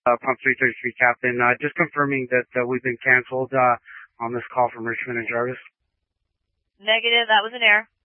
Pump 333 Captain. Just confirming that we've been canceled on this call from Richmond and Jarvis. Negative. That was an error.